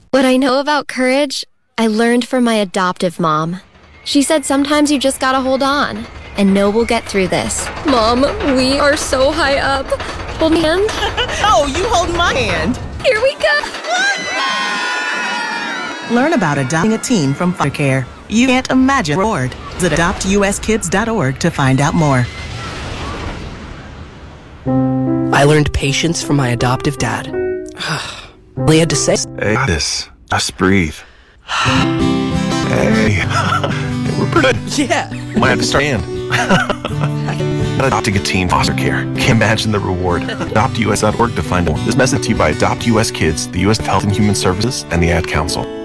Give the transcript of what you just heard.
What I know about courage, I learned from my adoptive mom. She said sometimes you just gotta hold on, and know we'll get through this. Mom, we are so high up. Hold my hand. Oh, you hold my hand. Here we go. Learn about adopting a teen from foster care. You can't imagine the reward. Visit adoptuskids.org to find out more. I learned patience from my adoptive dad. All he had to say, Hey, this. Just breathe. Hey. We're pretty good. yeah. Might have to start in. Adopting a teen foster care. Can't imagine the reward. AdoptUS.org to find more. This message to you by Adopt US Kids, the U.S. Health and Human Services, and the Ad Council.